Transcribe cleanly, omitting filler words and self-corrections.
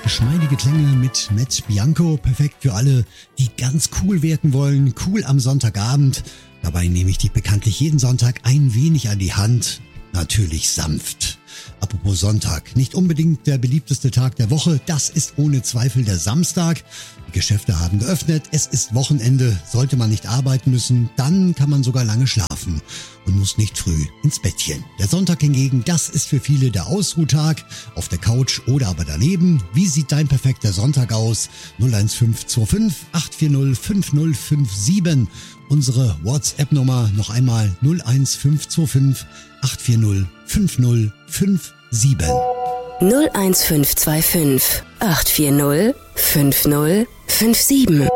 geschmeidige Klänge mit Matt Bianco. Perfekt für alle, die ganz cool wirken wollen. Cool am Sonntagabend. Dabei nehme ich dich bekanntlich jeden Sonntag ein wenig an die Hand. Natürlich sanft. Apropos Sonntag, nicht unbedingt der beliebteste Tag der Woche, das ist ohne Zweifel der Samstag. Die Geschäfte haben geöffnet, es ist Wochenende, sollte man nicht arbeiten müssen, dann kann man sogar lange schlafen und muss nicht früh ins Bettchen. Der Sonntag hingegen, das ist für viele der Ausruhtag, auf der Couch oder aber daneben. Wie sieht dein perfekter Sonntag aus? 01525 840 5057. Unsere WhatsApp-Nummer noch einmal 01525 840 5057. 01525 840 5057.